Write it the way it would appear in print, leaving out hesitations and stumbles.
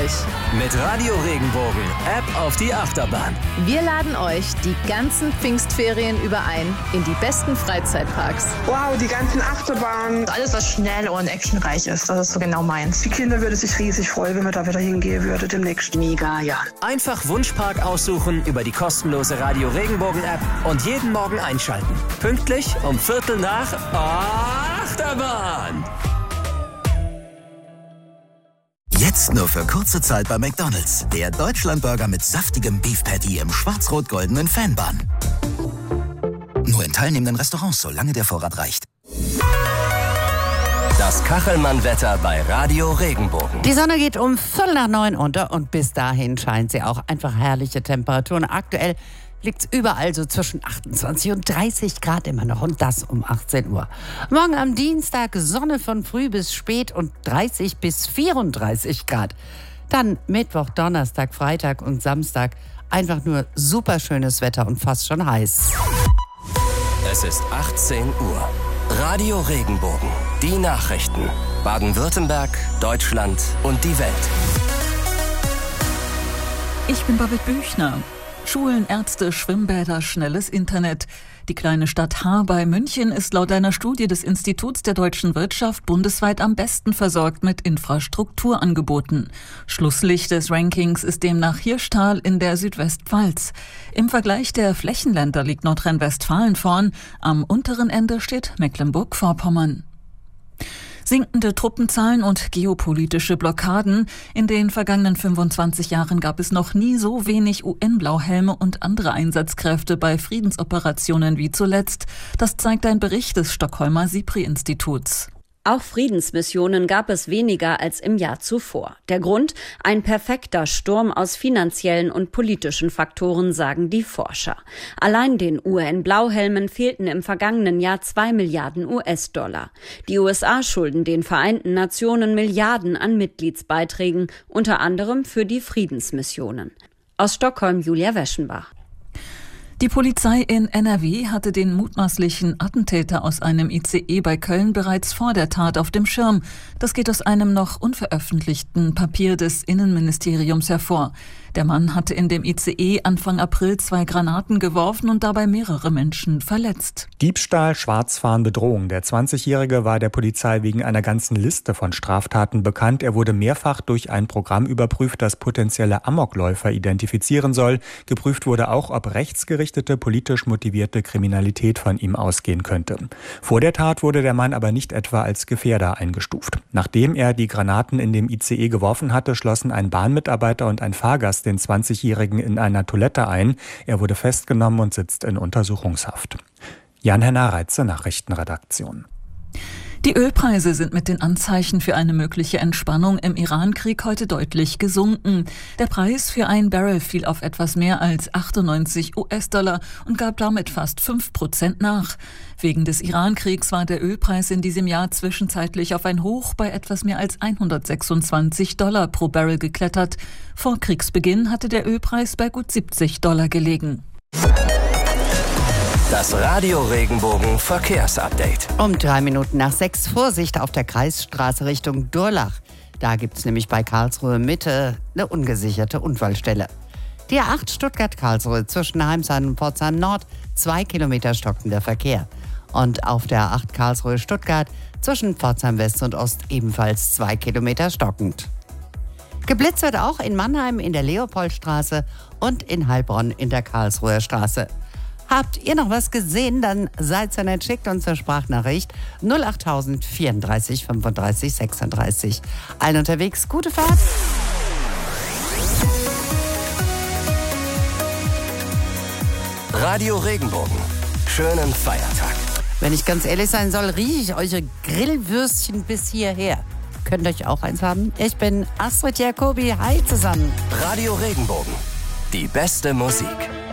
euch. Mit Radio Regenbogen, App auf die Achterbahn. Wir laden euch die ganzen Pfingstferien über ein in die besten Freizeitparks. Wow, die ganzen Achterbahnen. Alles, was schnell und actionreich ist, das ist so genau meins. Die Kinder würden sich riesig freuen, wenn wir da wieder hingehen würden demnächst. Mega, ja. Einfach Wunschpark aussuchen über die kostenlose Radio Regenbogen App und jeden Morgen einschalten. Pünktlich um 7:45 Achterbahn. Jetzt nur für kurze Zeit bei McDonald's. Der Deutschlandburger mit saftigem Beef Patty im schwarz-rot-goldenen Fanbun. Nur in teilnehmenden Restaurants, solange der Vorrat reicht. Das Kachelmann-Wetter bei Radio Regenbogen. Die Sonne geht um 8:45 unter und bis dahin scheint sie auch. Einfach herrliche Temperaturen. Aktuell liegt es überall so zwischen 28 und 30 Grad immer noch und das um 18 Uhr. Morgen am Dienstag Sonne von früh bis spät und 30 bis 34 Grad. Dann Mittwoch, Donnerstag, Freitag und Samstag einfach nur super schönes Wetter und fast schon heiß. Es ist 18 Uhr. Radio Regenbogen. Die Nachrichten. Baden-Württemberg, Deutschland und die Welt. Ich bin Babette Büchner. Schulen, Ärzte, Schwimmbäder, schnelles Internet. Die kleine Stadt Haar bei München ist laut einer Studie des Instituts der deutschen Wirtschaft bundesweit am besten versorgt mit Infrastrukturangeboten. Schlusslicht des Rankings ist demnach Hirschtal in der Südwestpfalz. Im Vergleich der Flächenländer liegt Nordrhein-Westfalen vorn. Am unteren Ende steht Mecklenburg-Vorpommern. Sinkende Truppenzahlen und geopolitische Blockaden. In den vergangenen 25 Jahren gab es noch nie so wenig UN-Blauhelme und andere Einsatzkräfte bei Friedensoperationen wie zuletzt. Das zeigt ein Bericht des Stockholmer SIPRI-Instituts. Auch Friedensmissionen gab es weniger als im Jahr zuvor. Der Grund? Ein perfekter Sturm aus finanziellen und politischen Faktoren, sagen die Forscher. Allein den UN-Blauhelmen fehlten im vergangenen Jahr 2 Milliarden US-Dollar. Die USA schulden den Vereinten Nationen Milliarden an Mitgliedsbeiträgen, unter anderem für die Friedensmissionen. Aus Stockholm Julia Weschenbach. Die Polizei in NRW hatte den mutmaßlichen Attentäter aus einem ICE bei Köln bereits vor der Tat auf dem Schirm. Das geht aus einem noch unveröffentlichten Papier des Innenministeriums hervor. Der Mann hatte in dem ICE Anfang April 2 Granaten geworfen und dabei mehrere Menschen verletzt. Diebstahl, Schwarzfahren, Bedrohung. Der 20-Jährige war der Polizei wegen einer ganzen Liste von Straftaten bekannt. Er wurde mehrfach durch ein Programm überprüft, das potenzielle Amokläufer identifizieren soll. Geprüft wurde auch, ob rechtsgerichtete, politisch motivierte Kriminalität von ihm ausgehen könnte. Vor der Tat wurde der Mann aber nicht etwa als Gefährder eingestuft. Nachdem er die Granaten in dem ICE geworfen hatte, schlossen ein Bahnmitarbeiter und ein Fahrgast den 20-Jährigen in einer Toilette ein. Er wurde festgenommen und sitzt in Untersuchungshaft. Jan-Henner Reitze, Nachrichtenredaktion. Die Ölpreise sind mit den Anzeichen für eine mögliche Entspannung im Iran-Krieg heute deutlich gesunken. Der Preis für ein Barrel fiel auf etwas mehr als 98 US-Dollar und gab damit fast 5% nach. Wegen des Iran-Kriegs war der Ölpreis in diesem Jahr zwischenzeitlich auf ein Hoch bei etwas mehr als 126 Dollar pro Barrel geklettert. Vor Kriegsbeginn hatte der Ölpreis bei gut 70 Dollar gelegen. Das Radio Regenbogen Verkehrsupdate. Um 6:03. Vorsicht auf der Kreisstraße Richtung Durlach. Da gibt es nämlich bei Karlsruhe Mitte eine ungesicherte Unfallstelle. Die A8 Stuttgart-Karlsruhe zwischen Heimsheim und Pforzheim Nord, 2 Kilometer stockender Verkehr. Und auf der A8 Karlsruhe-Stuttgart zwischen Pforzheim West und Ost ebenfalls 2 Kilometer stockend. Geblitzt wird auch in Mannheim in der Leopoldstraße und in Heilbronn in der Karlsruher Straße. Habt ihr noch was gesehen? Dann seid so nett, schickt uns eine Sprachnachricht 08000 34 35 36. Allen unterwegs, gute Fahrt! Radio Regenbogen. Schönen Feiertag. Wenn ich ganz ehrlich sein soll, rieche ich eure Grillwürstchen bis hierher. Könnt ihr euch auch eins haben? Ich bin Astrid Jacobi. Hi zusammen. Radio Regenbogen. Die beste Musik.